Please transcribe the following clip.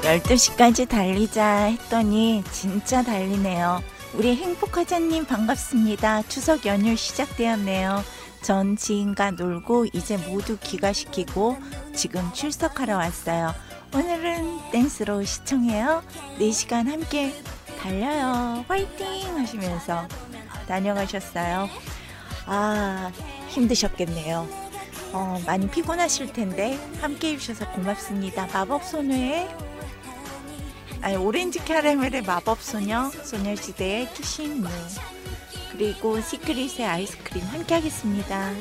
12시까지 달리자 했더니 진짜 달리네요. 우리 행복하자님 반갑습니다. 추석 연휴 시작되었네요. 전 지인과 놀고 이제 모두 귀가시키고 지금 출석하러 왔어요. 오늘은 댄스로 시청해요. 4시간 함께 달려요. 화이팅 하시면서 다녀가셨어요. 아, 힘드셨겠네요. 많이 피곤하실 텐데 함께 해주셔서 고맙습니다. 마법소녀의 오렌지 캐러멜의 마법소녀, 소녀시대의 키싱무, 그리고 시크릿의 아이스크림 함께 하겠습니다.